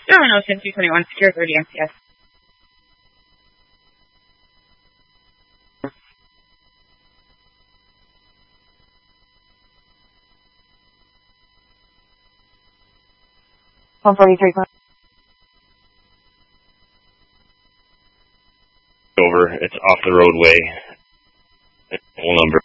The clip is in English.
Sterling Ocean 221, secure 30 MCS. Over. It's off the roadway. Whole number.